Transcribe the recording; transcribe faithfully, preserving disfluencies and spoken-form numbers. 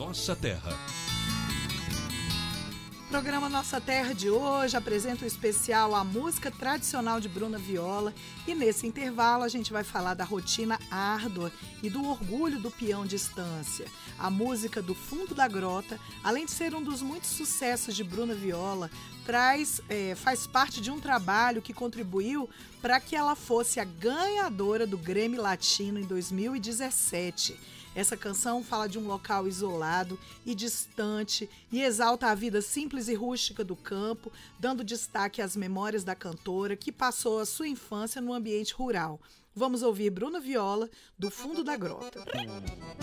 Nossa Terra. Programa Nossa Terra de hoje apresenta o especial A Música Tradicional de Bruna Viola, e nesse intervalo a gente vai falar da rotina árdua e do orgulho do peão de estância. A música do Fundo da Grota, além de ser um dos muitos sucessos de Bruna Viola, traz, é, faz parte de um trabalho que contribuiu para que ela fosse a ganhadora do Grammy Latino em dois mil e dezessete. Essa canção fala de um local isolado e distante e exalta a vida simples e rústica do campo, dando destaque às memórias da cantora que passou a sua infância no ambiente rural. Vamos ouvir Bruna Viola, do Fundo da Grota.